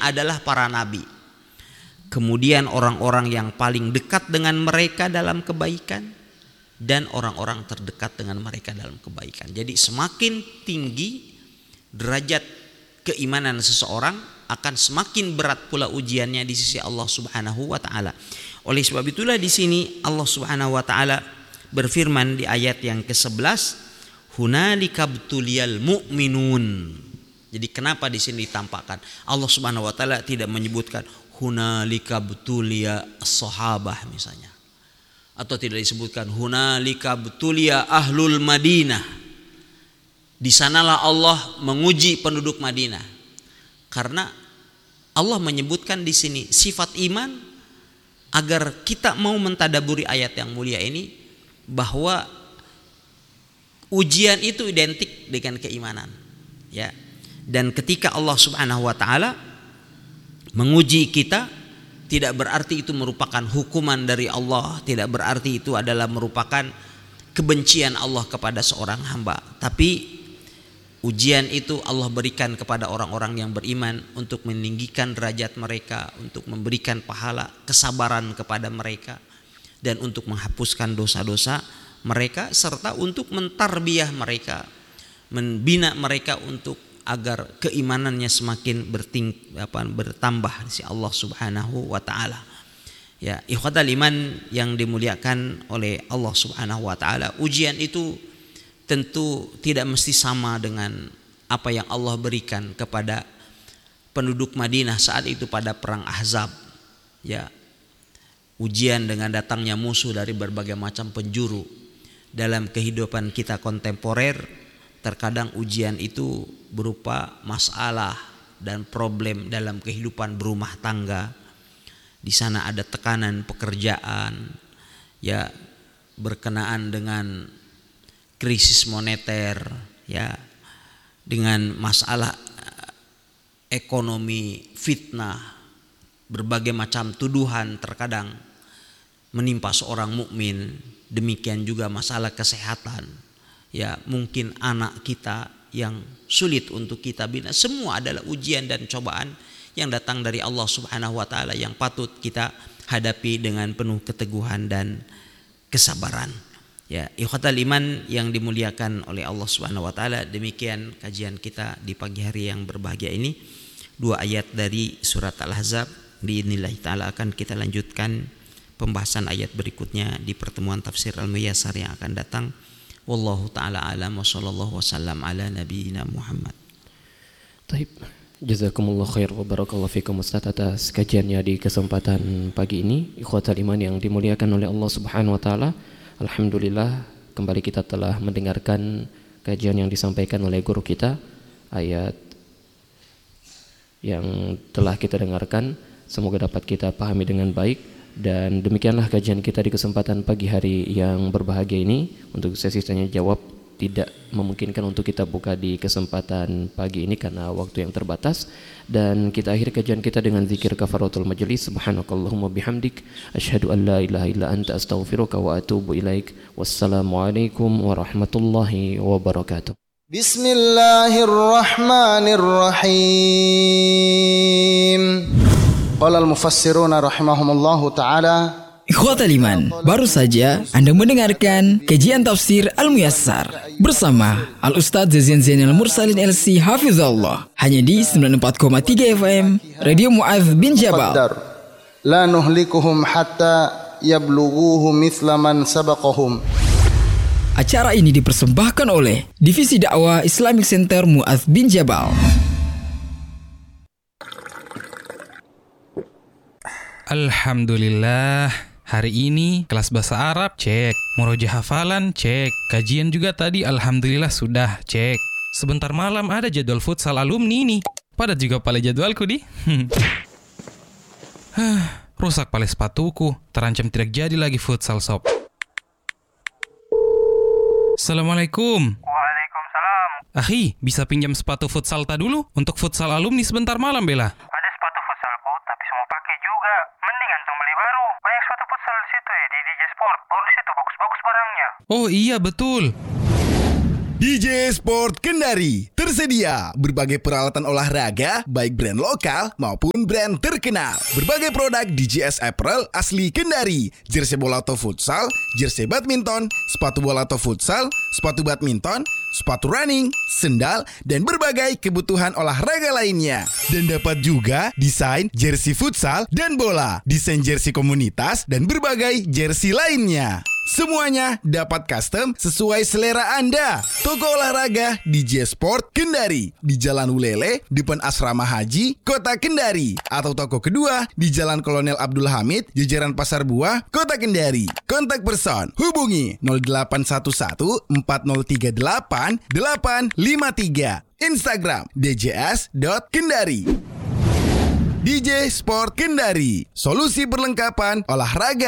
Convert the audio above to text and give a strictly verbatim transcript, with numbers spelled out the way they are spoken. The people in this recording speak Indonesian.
adalah para nabi. Kemudian orang-orang yang paling dekat dengan mereka dalam kebaikan, dan orang-orang terdekat dengan mereka dalam kebaikan. Jadi semakin tinggi derajat keimanan seseorang, akan semakin berat pula ujiannya di sisi Allah Subhanahu wa taala. Oleh sebab itulah di sini Allah Subhanahu wa taala berfirman di ayat yang kesebelas, hunalika btuliyal mu'minun. Jadi kenapa di sini ditampakkan? Allah Subhanahu wa taala tidak menyebutkan hunalika btuliya as-sahabah misalnya. Atau tidak disebutkan hunalika btuliya ahlul Madinah. Di sanalah Allah menguji penduduk Madinah. Karena Allah menyebutkan di sini sifat iman agar kita mau mentadaburi ayat yang mulia ini, bahwa ujian itu identik dengan keimanan, ya. Dan ketika Allah Subhanahu wa taala menguji kita, tidak berarti itu merupakan hukuman dari Allah, tidak berarti itu adalah merupakan kebencian Allah kepada seorang hamba, tapi ujian itu Allah berikan kepada orang-orang yang beriman untuk meninggikan derajat mereka, untuk memberikan pahala kesabaran kepada mereka, dan untuk menghapuskan dosa-dosa mereka, serta untuk mentarbiyah mereka, membina mereka untuk agar keimanannya semakin berting, apa, bertambah di sisi Allah Subhanahu wa taala. Ya, ikhwatal iman yang dimuliakan oleh Allah Subhanahu wa taala, ujian itu tentu tidak mesti sama dengan apa yang Allah berikan kepada penduduk Madinah saat itu pada perang Ahzab. Ya, ujian dengan datangnya musuh dari berbagai macam penjuru. Dalam kehidupan kita kontemporer, terkadang ujian itu berupa masalah dan problem dalam kehidupan berumah tangga. Di sana ada tekanan pekerjaan, ya, berkenaan dengan krisis moneter, ya, dengan masalah ekonomi, fitnah, berbagai macam tuduhan terkadang menimpa seorang mukmin. Demikian juga masalah kesehatan, ya, mungkin anak kita yang sulit untuk kita bina. Semua adalah ujian dan cobaan yang datang dari Allah Subhanahu wa taala yang patut kita hadapi dengan penuh keteguhan dan kesabaran. Ya, ikhwatal iman yang dimuliakan oleh Allah Subhanahu wa taala, demikian kajian kita di pagi hari yang berbahagia ini. Dua ayat dari surat Al-Ahzab, biidznillah taala akan kita lanjutkan pembahasan ayat berikutnya di pertemuan tafsir Al-Muyassar yang akan datang. Wallahu taala alam wa sallallahu wasallam ala nabiyina Muhammad. Taib. Jazakumullah khair wa barakallahu fikum Ustaz atas kajiannya di kesempatan pagi ini. Ikhwatal iman yang dimuliakan oleh Allah Subhanahu wa taala, alhamdulillah kembali kita telah mendengarkan kajian yang disampaikan oleh guru kita. Ayat yang telah kita dengarkan semoga dapat kita pahami dengan baik, dan demikianlah kajian kita di kesempatan pagi hari yang berbahagia ini. Untuk sesi tanya jawab tidak memungkinkan untuk kita buka di kesempatan pagi ini karena waktu yang terbatas, dan kita akhiri kajian kita dengan zikir kafaratul majlis. Subhanakallahumma bihamdik asyhadu an la ilaha illa anta astaghfiruka wa atubu ilaik. Wassalamualaikum warahmatullahi wabarakatuh. Bismillahirrahmanirrahim. Qala al-mufassiruna rahimahumullahu ta'ala. Ikhwatal iman, baru saja Anda mendengarkan kajian tafsir Al-Muyassar bersama Al-Ustaz Zazian Zainal Mursalin L C Hafizahullah, hanya di sembilan puluh empat koma tiga F M Radio Mu'adz bin Jabal. La nuhlikuhum hatta yablughuhu mithla man sabaqahum. Acara ini dipersembahkan oleh Divisi Dakwah Islamic Center Mu'adz bin Jabal. Alhamdulillah, hari ini kelas bahasa Arab cek, murojaah hafalan cek, kajian juga tadi alhamdulillah sudah cek. Sebentar malam ada jadwal futsal alumni nih. Padat juga pale jadwalku di. Rusak pale sepatuku, terancam tidak jadi lagi futsal sob. Assalamualaikum. Waalaikumsalam. Ahi, bisa pinjam sepatu futsal ta dulu untuk futsal alumni sebentar malam bela? Ada sepatu futsalku tapi semua pakai juga. Mending antum beli baru. Banyak sepatu futsal di situ ya, di D J Sport. Baru situ bagus-bagus barangnya. Oh iya betul. D J Sport Kendari, Tersedia berbagai peralatan olahraga, baik brand lokal maupun brand terkenal. Berbagai produk D J S Apparel asli Kendari, jersey bola atau futsal, jersey badminton, sepatu bola atau futsal, sepatu badminton, sepatu running, sendal, dan berbagai kebutuhan olahraga lainnya. Dan dapat juga desain jersey futsal dan bola, desain jersey komunitas, dan berbagai jersey lainnya. Semuanya dapat custom sesuai selera Anda. Toko olahraga D J Sport Kendari di Jalan Ulele, depan Asrama Haji, Kota Kendari. Atau toko kedua di Jalan Kolonel Abdul Hamid, jajaran Pasar Buah, Kota Kendari. Kontak person hubungi nol delapan satu satu empat nol tiga delapan delapan lima tiga. Instagram d j s dot kendari. D J Sport Kendari, solusi perlengkapan olahraga.